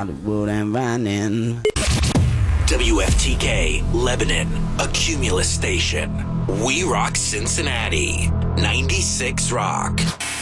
Hollywood and Vining. WFTK, Lebanon, a Cumulus station. We rock Cincinnati. 96 Rock.